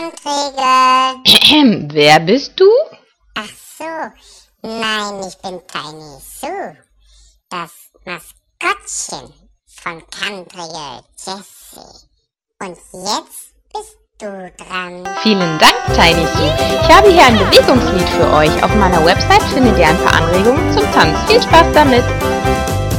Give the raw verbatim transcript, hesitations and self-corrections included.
Anträge. Wer bist du? Ach so, nein, ich bin Tiny Sue, das Maskottchen von Country Jessie. Und jetzt bist du dran. Vielen Dank, Tiny Sue. Ich habe hier ein Bewegungslied für euch. Auf meiner Website findet ihr ein paar Anregungen zum Tanz. Viel Spaß damit!